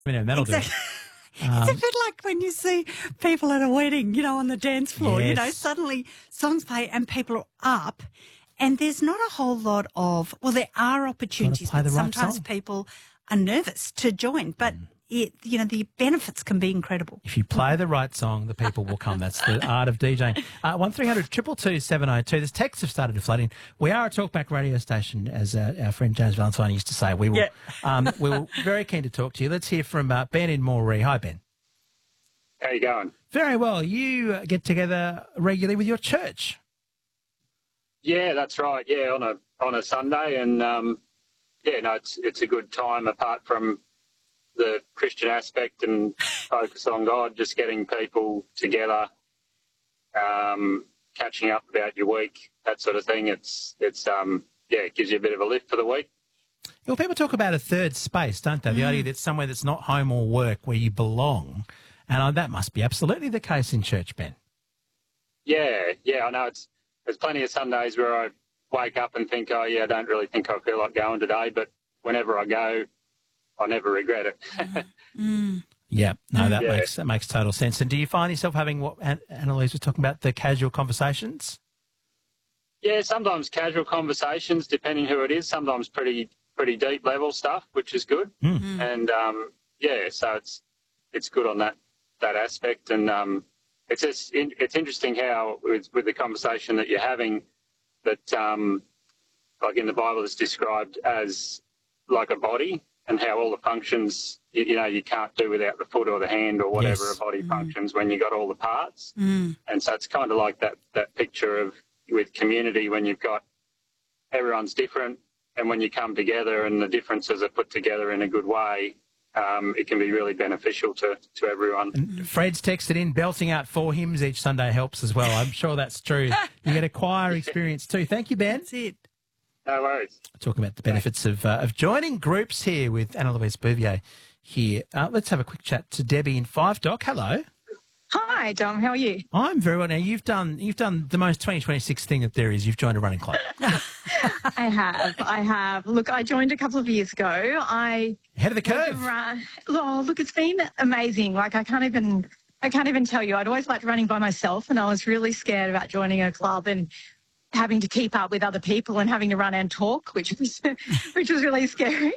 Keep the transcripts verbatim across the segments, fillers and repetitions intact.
You know, that'll Exactly. do it. It's Um, a bit like when you see people at a wedding, you know, on the dance floor, you know, Yes. suddenly songs play and people are up and there's not a whole lot of, well, there are opportunities, play but the right sometimes song. people are nervous to join, but it, you know, the benefits can be incredible. If you play the right song, the people will come. That's the art of DJing. Uh, one three hundred two two two seven oh two. There's texts have started to flood in. We are a talkback radio station, as uh, our friend James Valentine used to say. We will. Yeah. um, we were very keen to talk to you. Let's hear from uh, Ben in Moree. Hi, Ben. How you going? Very well. You uh, get together regularly with your church. Yeah, that's right. Yeah, on a on a Sunday, and um, yeah, no, it's it's a good time apart from the Christian aspect and focus on God. Just getting people together, um, catching up about your week, that sort of thing. It's it's um yeah, it gives you a bit of a lift for the week. Well, people talk about a third space, don't they? The idea that it's somewhere that's not home or work where you belong. And uh, that must be absolutely the case in church, Ben. Yeah, yeah, I know. It's there's plenty of Sundays where I wake up and think, oh yeah, I don't really think I feel like going today, but whenever I go, I never regret it. Mm. Yeah, no, that Yeah. makes that makes total sense. And do you find yourself having what An- Annalise was talking about, the casual conversations? Yeah, sometimes casual conversations, depending who it is. Sometimes pretty pretty deep level stuff, which is good. Mm. And um, yeah, so it's it's good on that that aspect. And um, it's just in, it's interesting how with, with the conversation that you're having, that um, like in the Bible, it's described as like a body, and how all the functions you, you know you can't do without the foot or the hand or whatever Yes. a body functions when you got all the parts. Mm. And so it's kind of like that that picture of with community when you've got everyone's different, and when you come together and the differences are put together in a good way, um, it can be really beneficial to, to everyone. And Fred's texted in, belting out four hymns each Sunday helps as well. I'm sure that's true. You get a choir experience too. Thank you, Ben. That's it. No worries. Talking about the benefits of uh, of joining groups here with Anna Louise Bouvier here. Uh, let's have a quick chat to Debbie in Five Dock. Hello. Hi, Dom. How are you? I'm very well. Now you've done you've done the most twenty twenty-six thing that there is. You've joined a running club. I have. I have. Look, I joined a couple of years ago. I Ahead of the curve. Run, oh, look, it's been amazing. Like I can't even, I can't even tell you. I'd always liked running by myself, and I was really scared about joining a club and having to keep up with other people and having to run and talk, which was which was really scary.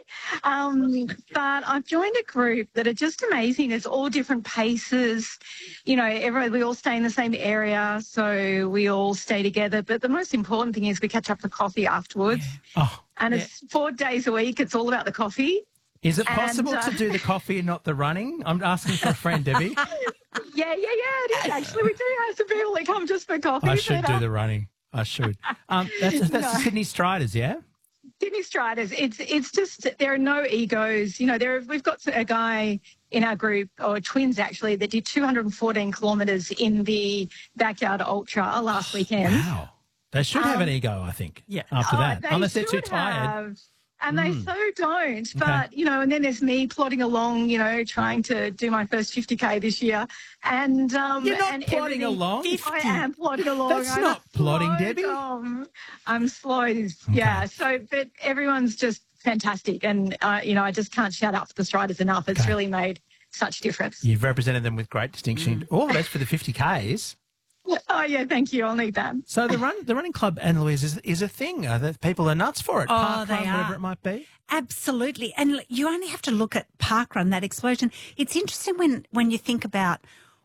Um, but I've joined a group that are just amazing. It's all different paces. You know, everyone, we all stay in the same area, so we all stay together. But the most important thing is we catch up for coffee afterwards. Oh, And it's four days a week. It's all about the coffee. is it And, possible uh, to do the coffee and not the running? I'm asking for a friend, Debbie. Yeah, yeah, yeah, it is. Actually, we do have some people that come just for coffee. I should but, do uh, the running. I should. Um, that's that's No. the Sydney Striders, yeah? Sydney Striders, it's it's just there are no egos. You know, there we've got a guy in our group, or twins actually, that did two hundred fourteen kilometres in the Backyard Ultra last weekend. Wow. They should have Um, an ego, I think, yeah. after Oh, that. they Unless they're too should tired. have, and they Mm. so don't. But, you know, and then there's me plodding along, you know, trying to do my first fifty K this year. And um, You're not and plodding everything- along. I am plodding along. That's I'm not plodding, slow, Debbie. Dom. I'm slow. Yeah. So, but everyone's just fantastic. And, uh, you know, I just can't shout out for the Striders enough. It's Okay. really made such difference. You've represented them with great distinction. All the best for the fifty Ks. Oh, yeah. Thank you. I'll need that. So the run, the running club, Anna Louise, is, is a thing. Uh, that people are nuts for it. Oh, Park they run, are. whatever it might be. Absolutely. And l- you only have to look at Parkrun, that explosion. It's interesting when, when you think about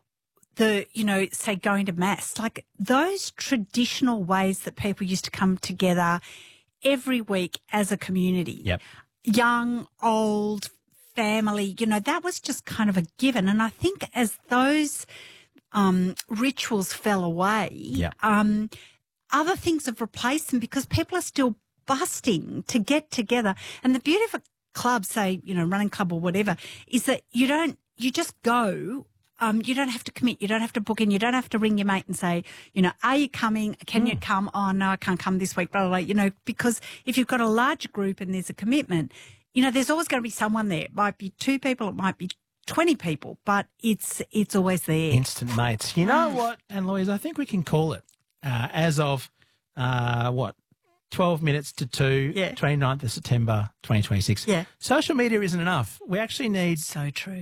the, you know, say going to mass, like those traditional ways that people used to come together every week as a community. Yep. Young, old, family, you know, that was just kind of a given. And I think as those um, rituals fell away, Yep. um, other things have replaced them because people are still busting to get together. And the beauty of a club, say, you know, running club or whatever, is that you don't, you just go. Um, you don't have to commit. You don't have to book in. You don't have to ring your mate and say, you know, are you coming? Can you come? Oh, no, I can't come this week, blah, blah, blah. You know, because if you've got a large group and there's a commitment, you know, there's always going to be someone there. It might be two people. It might be twenty people, but it's it's always there. Instant mates. You know what, Anna Louise, I think we can call it uh, as of, uh, what, twelve minutes to two, Yeah. twenty-ninth of September, twenty twenty-six. Yeah. Social media isn't enough. We actually need So true.